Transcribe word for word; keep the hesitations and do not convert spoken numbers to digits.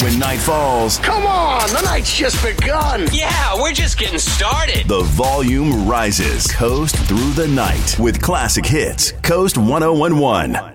when night falls. Come on, the night's just begun. Yeah, we're just getting started. The volume rises. Coast through the night with classic hits. Coast one oh one one.